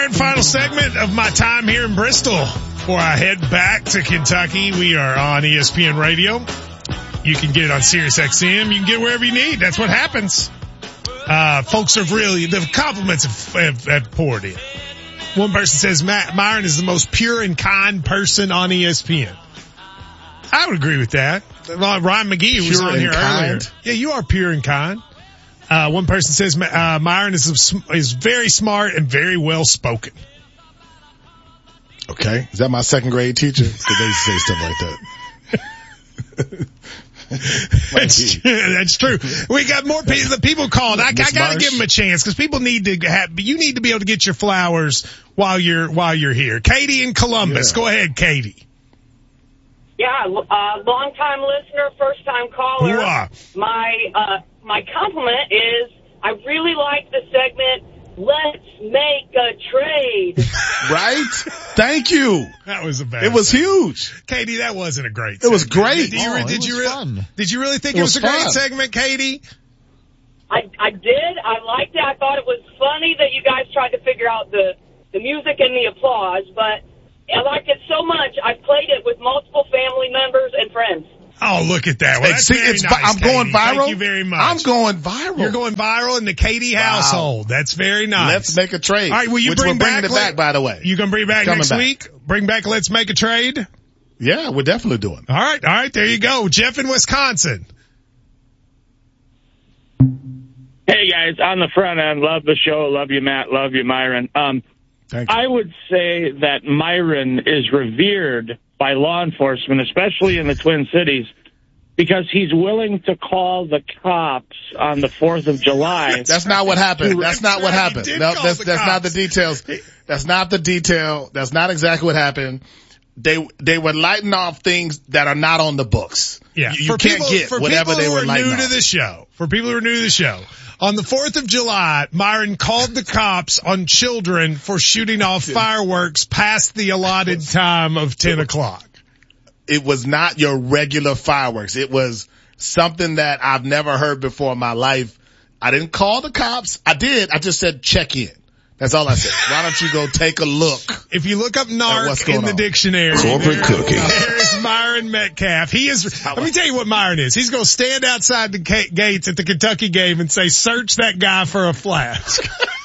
Final segment of my time here in Bristol. Before I head back to Kentucky, we are on ESPN Radio. You can get it on Sirius XM. You can get it wherever you need. That's what happens. Folks have really, the compliments have poured in. One person says Myron is the most pure and kind person on ESPN. I would agree with that. Ryan McGee was on here earlier. Yeah, you are pure and kind. One person says Myron is very smart and very well spoken. Okay, is that my second grade teacher? Because they used to say stuff like that. That's true. We got more people calling. I gotta give them a chance because people need to you need to be able to get your flowers while you're here. Katie in Columbus. Yeah. Go ahead, Katie. Yeah, long time listener, first time caller. Ooh-ah. My compliment is I really like the segment, Let's Make a Trade. Right? Thank you. That was a bad. It was huge. Katie, that wasn't a great segment. It was great. Did you really think it was a great segment, Katie? I did. I liked it. I thought it was funny that you guys tried to figure out the music and the applause, but I liked it so much, I played it with multiple family members and friends. Oh, look at that. Well, that's very nice, I'm going viral. Thank you very much. I'm going viral. You're going viral in the Katie household. That's very nice. Let's make a trade. All right, will you bring bringing it back, by the way. You going to bring it back next week? Bring back Let's Make a Trade? Yeah, we're definitely doing. All right, there you go. Jeff in Wisconsin. Hey, guys, on the front end, love the show. Love you, Matt. Love you, Myron. Thank you. I would say that Myron is revered by law enforcement, especially in the Twin Cities, because he's willing to call the cops on the 4th of July. That's not what happened. That's not what happened. No, that's not the details. That's not the detail. That's not exactly what happened. They were lighting off things that are not on the books. Yeah. You can't get whatever they were lighting off. For people who are new to the show, on the 4th of July, Myron called the cops on children for shooting off fireworks past the allotted time of 10 o'clock. It was not your regular fireworks. It was something that I've never heard before in my life. I didn't call the cops. I did. I just said check in. That's all I said. Why don't you go take a look? If you look up narc in the dictionary, corporate cooking. There is Myron Metcalf. He is, let me tell you what Myron is. He's going to stand outside the gates at the Kentucky game and say, search that guy for a flask.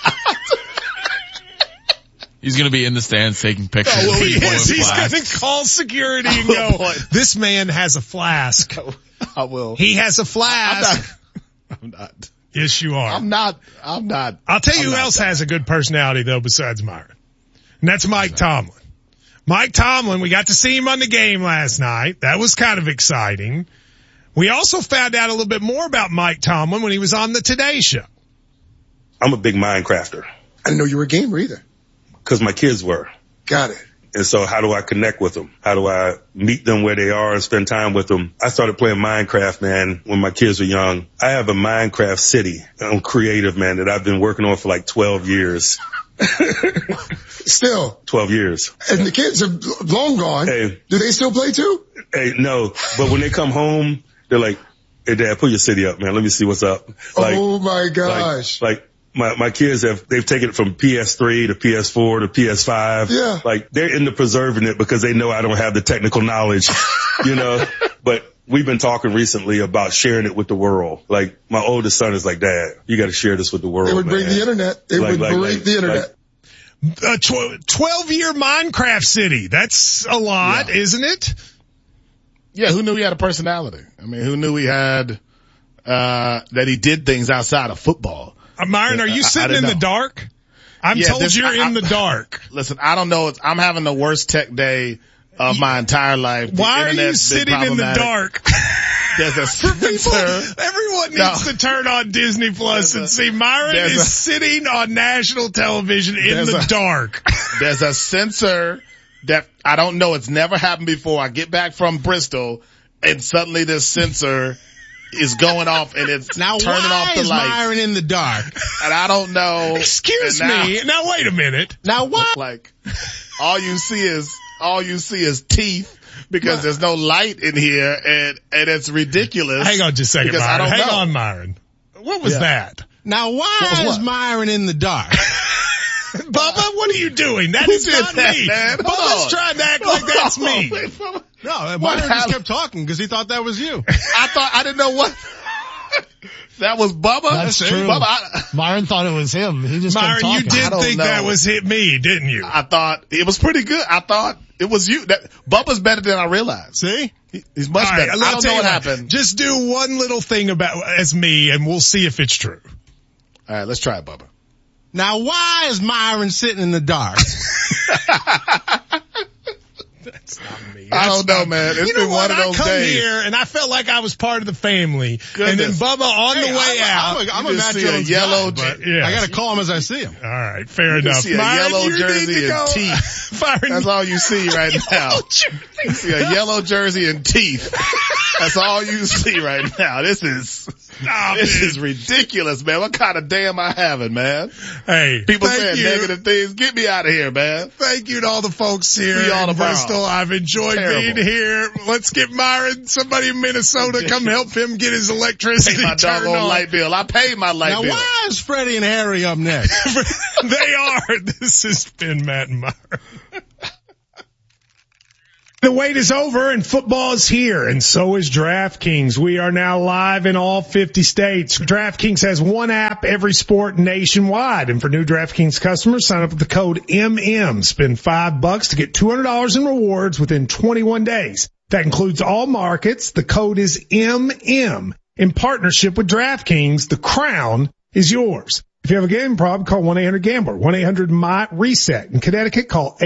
He's going to be in the stands taking pictures. He's going to call security and go, this man has a flask. I will. He has a flask. I'm not. Yes, you are. I'm not. I'll tell you who else has a good personality, though, besides Myron. And that's Mike Tomlin. Mike Tomlin, we got to see him on the game last night. That was kind of exciting. We also found out a little bit more about Mike Tomlin when he was on the Today Show. I'm a big Minecrafter. I didn't know you were a gamer either. Because my kids were. Got it. And so how do I connect with them? How do I meet them where they are and spend time with them? I started playing Minecraft, man, when my kids were young. I have a Minecraft city on creative, man, that I've been working on for like 12 years. Still. 12 years. And the kids are long gone. Hey, do they still play too? Hey, no. But when they come home, they're like, hey, Dad, pull your city up, man. Let me see what's up. Like, oh my gosh. My kids they've taken it from PS3 to PS4 to PS5. Yeah. Like they're into preserving it because they know I don't have the technical knowledge, you know, but we've been talking recently about sharing it with the world. Like my oldest son is like, Dad, you got to share this with the world. They would bring the internet. They would break the internet. 12-year Minecraft city. That's a lot, isn't it? Yeah. Who knew he had a personality? I mean, who knew he had, that he did things outside of football? Myron, are you sitting in the dark? I'm told you're in the dark. Listen, I don't know. I'm having the worst tech day of my entire life. Why are you sitting in the dark? There's a sensor. Everyone needs to turn on Disney Plus and see Myron is sitting on national television in the dark. There's a sensor that I don't know. It's never happened before. I get back from Bristol and suddenly this sensor is going off and it's turning off the lights. Now why is Myron in the dark? And I don't know. Excuse me. Now wait a minute. Now what? Like, all you see is teeth because there's no light in here and it's ridiculous. Hang on just a second, Myron. Hang on, Myron. What was that? Now why is Myron in the dark? Bubba? What are you doing? That is not me. Man? Bubba's trying to act like that's me. No, Myron just kept talking because he thought that was you. I didn't know what. That was Bubba? That's true. Bubba, Myron thought it was him. He just Myron, kept talking. you did think that was me, didn't you? I thought it was pretty good. I thought it was you. Bubba's better than I realized. See? He's much better. I don't know what happened. Just do one little thing as me and we'll see if it's true. All right, let's try it, Bubba. Now, why is Myron sitting in the dark? That's not me. I don't know, man. It's been one of those days. I come here and I felt like I was part of the family. Goodness. And then Bubba on the way out. I'm a Matt Jones yellow guy, but I gotta call him as I see him. All right, fair enough. See a yellow jersey and teeth. That's all you see right now. You see a yellow jersey and teeth. That's all you see right now. This is ridiculous, man. What kind of day am I having, man? Hey, people saying negative things. Get me out of here, man. Thank you to all the folks here in Bristol. I've enjoyed being here. Let's get Myron, somebody in Minnesota, come help him get his electricity turned on. Pay my doggone light bill. I paid my light bill. Now why is Freddie and Harry up next? They are. This has been Matt and Myron. The wait is over and football is here, and so is DraftKings. We are now live in all 50 states. DraftKings has one app, every sport nationwide. And for new DraftKings customers, sign up with the code MM. Spend $5 to get $200 in rewards within 21 days. That includes all markets. The code is MM. In partnership with DraftKings, the crown is yours. If you have a gambling problem, call 1-800-GAMBLER, 1-800-MY-RESET. In Connecticut, call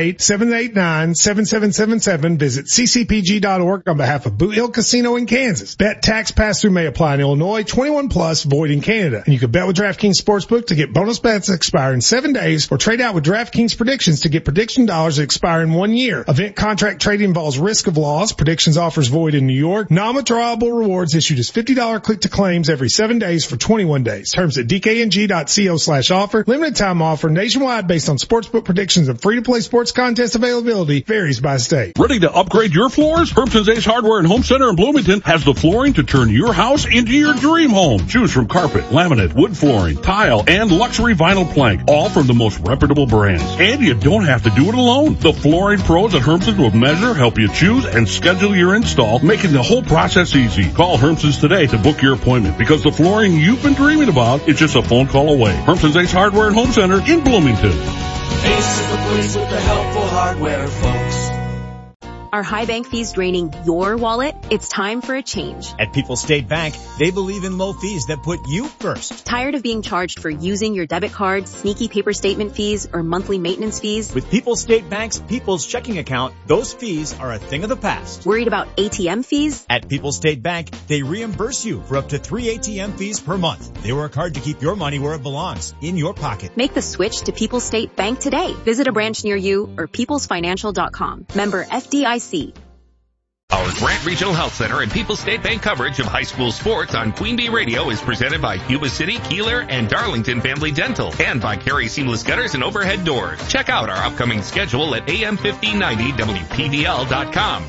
888-789-7777. Visit ccpg.org on behalf of Boot Hill Casino in Kansas. Bet tax pass-through may apply in Illinois, 21 plus, void in Canada. And you can bet with DraftKings Sportsbook to get bonus bets that expire in 7 days, or trade out with DraftKings Predictions to get prediction dollars that expire in 1 year. Event contract trading involves risk of loss. Predictions offers void in New York. Non-withdrawable rewards issued as $50 click to claims every 7 days for 21 days. Terms at DKNG.co/offer. Limited time offer nationwide based on sportsbook predictions and free-to-play sports contest availability varies by state. Ready to upgrade your floors? Hermson's Ace Hardware and Home Center in Bloomington has the flooring to turn your house into your dream home. Choose from carpet, laminate, wood flooring, tile, and luxury vinyl plank, all from the most reputable brands. And you don't have to do it alone. The flooring pros at Hermson's will measure, help you choose, and schedule your install, making the whole process easy. Call Hermson's today to book your appointment, because the flooring you've been dreaming about is just a phone call away. Hermson's Ace Hardware and Home Center in Bloomington. Ace is the place with the helpful hardware, folks. Are high bank fees draining your wallet? It's time for a change. At People's State Bank, they believe in low fees that put you first. Tired of being charged for using your debit card, sneaky paper statement fees, or monthly maintenance fees? With People's State Bank's People's Checking Account, those fees are a thing of the past. Worried about ATM fees? At People's State Bank, they reimburse you for up to 3 ATM fees per month. They work hard to keep your money where it belongs, in your pocket. Make the switch to People's State Bank today. Visit a branch near you or peoplesfinancial.com. Member FDIC. Our Grant Regional Health Center and People's State Bank coverage of high school sports on Queen Bee Radio is presented by Yuba City, Keeler, and Darlington Family Dental, and by Carey Seamless Gutters and Overhead Doors. Check out our upcoming schedule at am1590wpdl.com.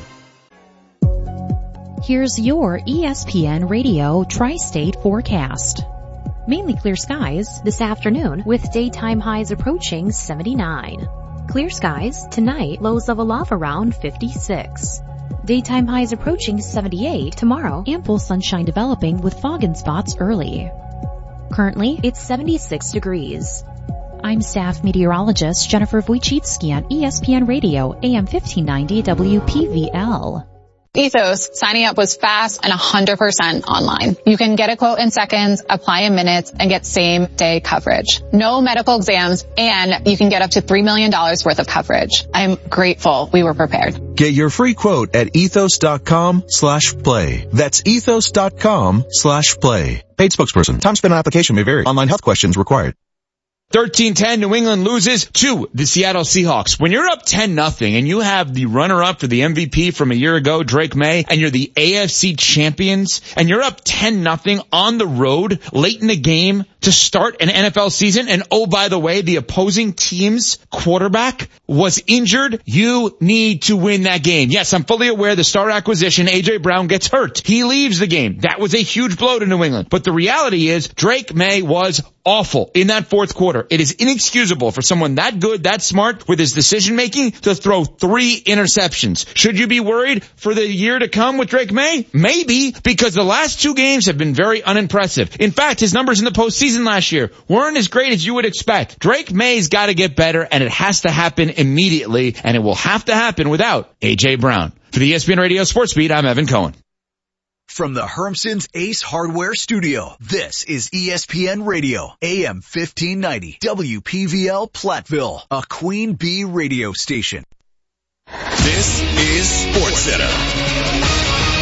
Here's your ESPN Radio Tri-State forecast. Mainly clear skies this afternoon with daytime highs approaching 79. Clear skies tonight, lows level off around 56. Daytime highs approaching 78 tomorrow, ample sunshine developing with fog and spots early. Currently, it's 76 degrees. I'm staff meteorologist Jennifer Wojcicki on ESPN Radio, AM 1590 WPVL. Ethos, signing up was fast and 100% online. You can get a quote in seconds, apply in minutes, and get same-day coverage. No medical exams, and you can get up to $3 million worth of coverage. I'm grateful we were prepared. Get your free quote at ethos.com/play. That's ethos.com/play. Paid spokesperson. Time spent on application may vary. Online health questions required. 13-10, New England loses to the Seattle Seahawks. When you're up 10-0 and you have the runner-up for the MVP from a year ago, Drake May, and you're the AFC champions, and you're up 10-0 on the road late in the game to start an NFL season, and oh, by the way, the opposing team's quarterback was injured, you need to win that game. Yes, I'm fully aware the star acquisition, A.J. Brown, gets hurt. He leaves the game. That was a huge blow to New England. But the reality is Drake May was awful in that fourth quarter. It is inexcusable for someone that good, that smart with his decision making to throw 3 interceptions. Should you be worried for the year to come with Drake May? Maybe, because the last 2 games have been very unimpressive. In fact, his numbers in the postseason last year weren't as great as you would expect. Drake May's got to get better, and it has to happen immediately, and it will have to happen without A.J. Brown. For the ESPN Radio Sports Beat, I'm Evan Cohen. From the Hermson's Ace Hardware Studio, this is ESPN Radio, AM 1590, WPVL Platteville, a Queen Bee radio station. This is SportsCenter.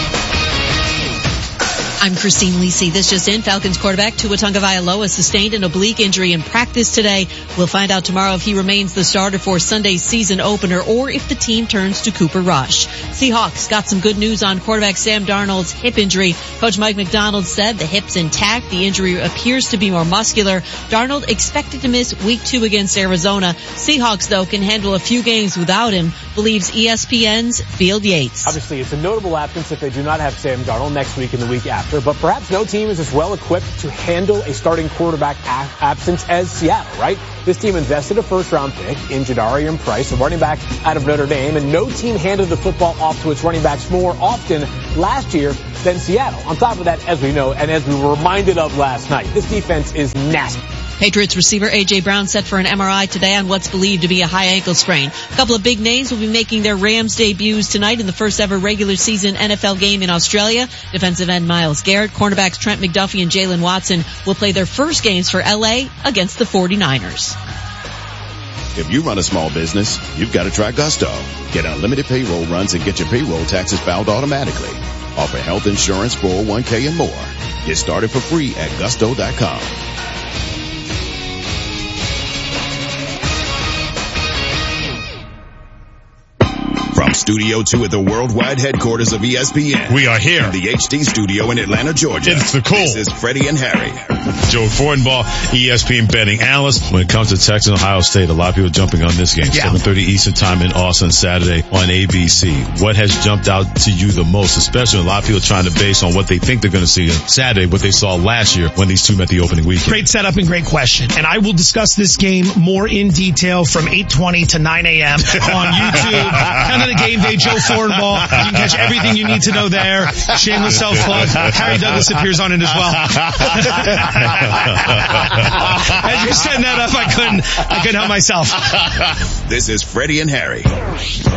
I'm Christine Lisi. This just in, Falcons quarterback Tua Tagovailoa sustained an oblique injury in practice today. We'll find out tomorrow if he remains the starter for Sunday's season opener or if the team turns to Cooper Rush. Seahawks got some good news on quarterback Sam Darnold's hip injury. Coach Mike McDonald said the hip's intact. The injury appears to be more muscular. Darnold expected to miss week 2 against Arizona. Seahawks, though, can handle a few games without him, believes ESPN's Field Yates. Obviously, it's a notable absence if they do not have Sam Darnold next week and the week after. But perhaps no team is as well equipped to handle a starting quarterback absence as Seattle, right? This team invested a first-round pick in Jadarian Price, a running back out of Notre Dame, and no team handed the football off to its running backs more often last year than Seattle. On top of that, as we know, and as we were reminded of last night, this defense is nasty. Patriots receiver A.J. Brown set for an MRI today on what's believed to be a high ankle sprain. A couple of big names will be making their Rams debuts tonight in the first ever regular season NFL game in Australia. Defensive end Myles Garrett, cornerbacks Trent McDuffie and Jalen Watson will play their first games for L.A. against the 49ers. If you run a small business, you've got to try Gusto. Get unlimited payroll runs and get your payroll taxes filed automatically. Offer health insurance, 401k, and more. Get started for free at Gusto.com. From Studio 2 at the worldwide headquarters of ESPN. We are here. In the HD studio in Atlanta, Georgia. It's the cool. This is Freddie and Harry. Joe Fortenbaugh, ESPN betting analyst. When it comes to Texas and Ohio State, a lot of people jumping on this game. 7:30 Eastern time in Austin Saturday on ABC. What has jumped out to you the most, especially a lot of people trying to base on what they think they're going to see on Saturday, what they saw last year when these two met the opening weekend? Great setup and great question. And I will discuss this game more in detail from 8:20 to 9 a.m. on YouTube. Kind of the game day, Joe Fortenbaugh. You can catch everything you need to know there. Shameless self-plug. Harry Douglas appears on it as well. As you're setting that up, I couldn't help myself. This is Freddie and Harry.